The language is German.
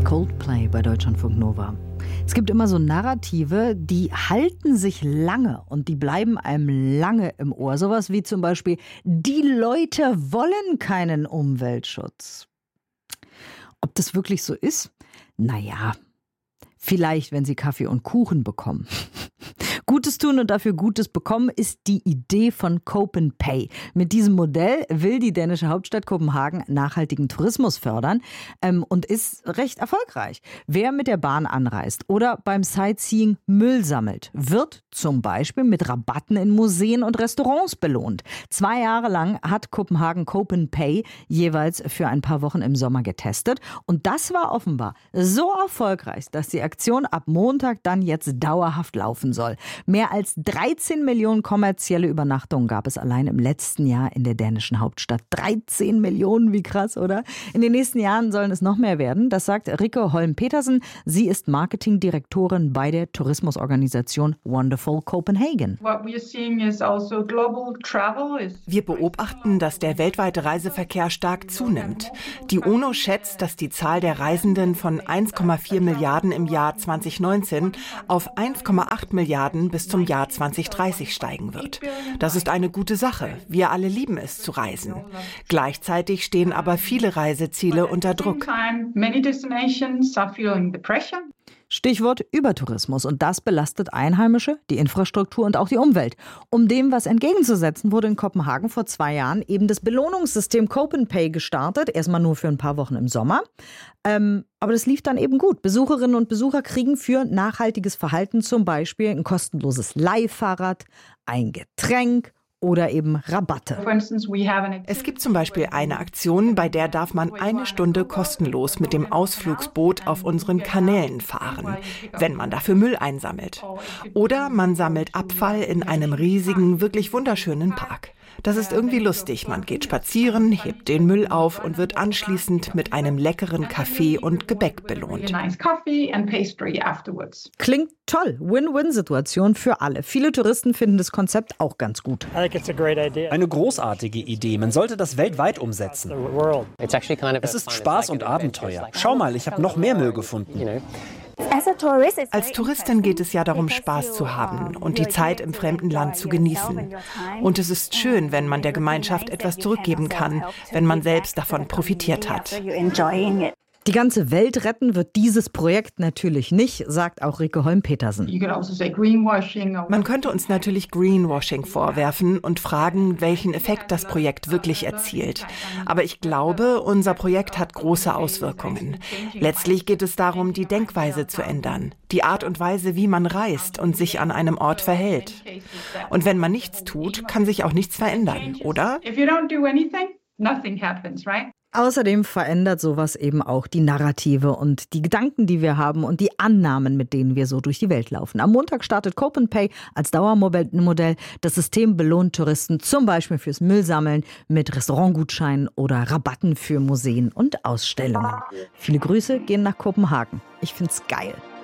Coldplay bei Deutschlandfunk Nova. Es gibt immer so Narrative, die halten sich lange und die bleiben einem lange im Ohr. Sowas wie zum Beispiel, die Leute wollen keinen Umweltschutz. Ob das wirklich so ist? Naja, vielleicht, wenn sie Kaffee und Kuchen bekommen. Gutes tun und dafür Gutes bekommen ist die Idee von Copenpay. Mit diesem Modell will die dänische Hauptstadt Kopenhagen nachhaltigen Tourismus fördern und ist recht erfolgreich. Wer mit der Bahn anreist oder beim Sightseeing Müll sammelt, wird zum Beispiel mit Rabatten in Museen und Restaurants belohnt. 2 Jahre lang hat Kopenhagen Copenpay jeweils für ein paar Wochen im Sommer getestet. Und das war offenbar so erfolgreich, dass die Aktion ab Montag dann jetzt dauerhaft laufen soll. Mehr als 13 Millionen kommerzielle Übernachtungen gab es allein im letzten Jahr in der dänischen Hauptstadt. 13 Millionen, wie krass, oder? In den nächsten Jahren sollen es noch mehr werden. Das sagt Rikke Holm-Petersen. Sie ist Marketingdirektorin bei der Tourismusorganisation Wonderful Copenhagen. Wir beobachten, dass der weltweite Reiseverkehr stark zunimmt. Die UNO schätzt, dass die Zahl der Reisenden von 1,4 Milliarden im Jahr 2019 auf 1,8 Milliarden bis zum Jahr 2030 steigen wird. Das ist eine gute Sache. Wir alle lieben es zu reisen. Gleichzeitig stehen aber viele Reiseziele unter Druck. Stichwort Übertourismus. Und das belastet Einheimische, die Infrastruktur und auch die Umwelt. Um dem was entgegenzusetzen, wurde in Kopenhagen vor 2 Jahren eben das Belohnungssystem Copenpay gestartet. Erstmal nur für ein paar Wochen im Sommer. Aber das lief dann eben gut. Besucherinnen und Besucher kriegen für nachhaltiges Verhalten zum Beispiel ein kostenloses Leihfahrrad, ein Getränk oder eben Rabatte. Es gibt zum Beispiel eine Aktion, bei der darf man 1 Stunde kostenlos mit dem Ausflugsboot auf unseren Kanälen fahren, wenn man dafür Müll einsammelt. Oder man sammelt Abfall in einem riesigen, wirklich wunderschönen Park. Das ist irgendwie lustig. Man geht spazieren, hebt den Müll auf und wird anschließend mit einem leckeren Kaffee und Gebäck belohnt. Klingt toll. Win-Win-Situation für alle. Viele Touristen finden das Konzept auch ganz gut. Eine großartige Idee. Man sollte das weltweit umsetzen. Es ist Spaß und Abenteuer. Schau mal, ich habe noch mehr Müll gefunden. Als Touristin geht es ja darum, Spaß zu haben und die Zeit im fremden Land zu genießen. Und es ist schön, wenn man der Gemeinschaft etwas zurückgeben kann, wenn man selbst davon profitiert hat. Die ganze Welt retten wird dieses Projekt natürlich nicht, sagt auch Rikke Holm-Petersen. Man könnte uns natürlich Greenwashing vorwerfen und fragen, welchen Effekt das Projekt wirklich erzielt. Aber ich glaube, unser Projekt hat große Auswirkungen. Letztlich geht es darum, die Denkweise zu ändern, die Art und Weise, wie man reist und sich an einem Ort verhält. Und wenn man nichts tut, kann sich auch nichts verändern, oder? Außerdem verändert sowas eben auch die Narrative und die Gedanken, die wir haben und die Annahmen, mit denen wir so durch die Welt laufen. Am Montag startet Copenpay als Dauermodell. Das System belohnt Touristen zum Beispiel fürs Müllsammeln mit Restaurantgutscheinen oder Rabatten für Museen und Ausstellungen. Viele Grüße gehen nach Kopenhagen. Ich find's geil.